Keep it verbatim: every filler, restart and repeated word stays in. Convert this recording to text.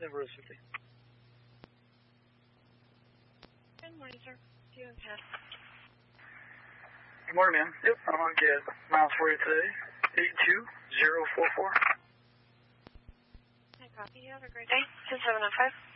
Denver City. Good morning, sir. Do you have a pass? Good morning, ma'am. Yep, I'm on get miles for you today. eight two zero four four. Hi, copy. You have a great day. two seven oh five.